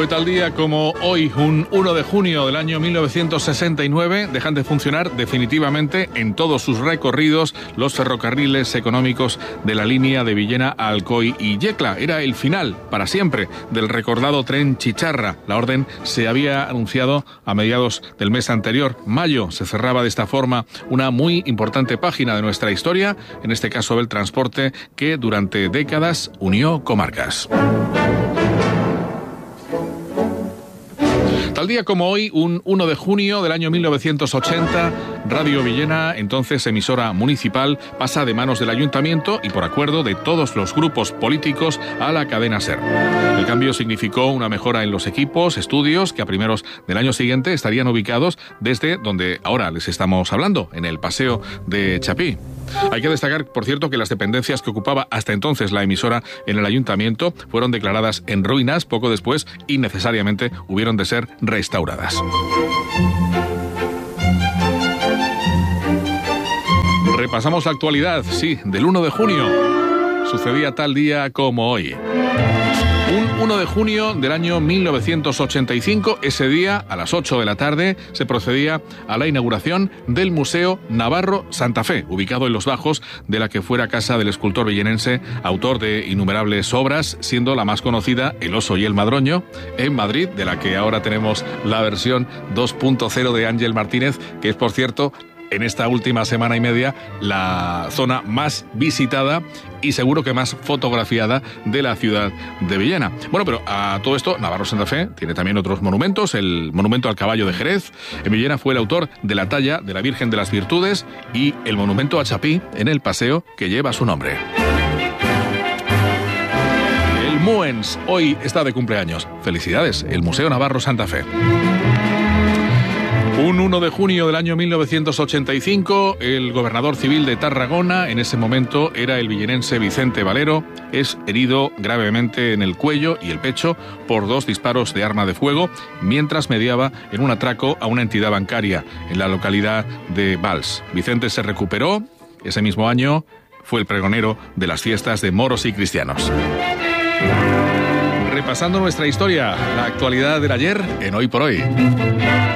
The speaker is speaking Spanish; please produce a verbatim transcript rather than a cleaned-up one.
Fue tal día como hoy, un uno de junio del año mil novecientos sesenta y nueve, dejan de funcionar definitivamente en todos sus recorridos los ferrocarriles económicos de la línea de Villena a Alcoy y Yecla. Era el final, para siempre, del recordado tren Chicharra. La orden se había anunciado a mediados del mes anterior, mayo. Se cerraba de esta forma una muy importante página de nuestra historia, en este caso del transporte, que durante décadas unió comarcas. Tal día como hoy, un uno de junio del año mil novecientos ochenta, Radio Villena, entonces emisora municipal, pasa de manos del ayuntamiento y por acuerdo de todos los grupos políticos a la cadena SER. El cambio significó una mejora en los equipos, estudios, que a primeros del año siguiente estarían ubicados desde donde ahora les estamos hablando, en el Paseo de Chapí. Hay que destacar, por cierto, que las dependencias que ocupaba hasta entonces la emisora en el ayuntamiento fueron declaradas en ruinas poco después y necesariamente hubieron de ser restauradas. Repasamos la actualidad, sí, del uno de junio. Sucedía tal día como hoy. Un uno de junio del año mil novecientos ochenta y cinco, ese día, a las ocho de la tarde, se procedía a la inauguración del Museo Navarro Santa Fe, ubicado en los bajos de la que fuera casa del escultor villenense, autor de innumerables obras, siendo la más conocida El oso y el madroño, en Madrid, de la que ahora tenemos la versión dos punto cero de Ángel Martínez, que es, por cierto, en esta última semana y media, la zona más visitada y seguro que más fotografiada de la ciudad de Villena. Bueno, pero a todo esto, Navarro Santa Fe tiene también otros monumentos. El monumento al caballo de Jerez. En Villena fue el autor de la talla de la Virgen de las Virtudes y el monumento a Chapí en el paseo que lleva su nombre. El Muens hoy está de cumpleaños. Felicidades, el Museo Navarro Santa Fe. Un uno de junio del año mil novecientos ochenta y cinco, el gobernador civil de Tarragona, en ese momento era el villenense Vicente Valero, es herido gravemente en el cuello y el pecho por dos disparos de arma de fuego mientras mediaba en un atraco a una entidad bancaria en la localidad de Valls. Vicente se recuperó, ese mismo año fue el pregonero de las fiestas de moros y cristianos. Repasando nuestra historia, la actualidad del ayer en Hoy por Hoy.